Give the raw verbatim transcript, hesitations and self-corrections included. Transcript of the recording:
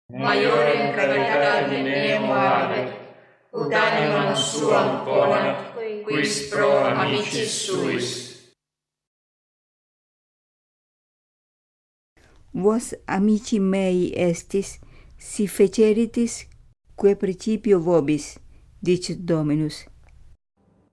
maiorem caritatem nemo habet, ut animam suam ponat, quis pro amicis suis. Vos, amici mei estis, si feceritis, que principio vobis, dicit Dominus,